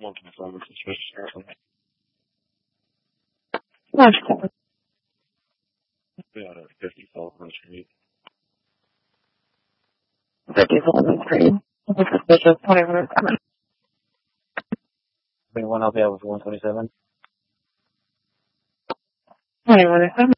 That's cool. Yeah, 50 Sullivan Street. 50 Sullivan Street. This is suspicious. Whatever it's coming. Anyone else have with 127? 21 is